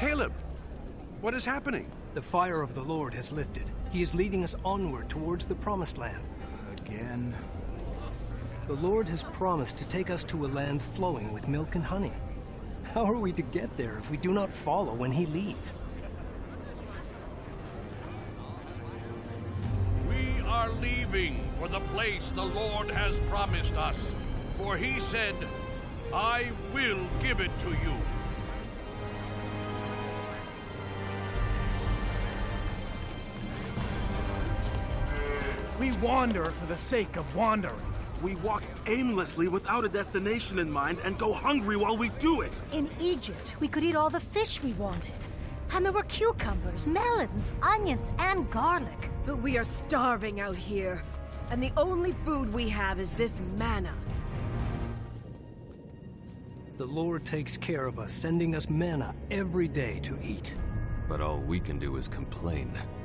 Caleb! What is happening? The fire of the Lord has lifted. He is leading us onward towards the Promised Land. Again? The Lord has promised to take us to a land flowing with milk and honey. How are we to get there if we do not follow when He leads? We are leaving for the place the Lord has promised us. For He said, I will give it to you. We wander for the sake of wandering. We walk aimlessly without a destination in mind and go hungry while we do it. In Egypt, we could eat all the fish we wanted. And there were cucumbers, melons, onions, and garlic. But we are starving out here. And the only food we have is this manna. The Lord takes care of us, sending us manna every day to eat. But all we can do is complain.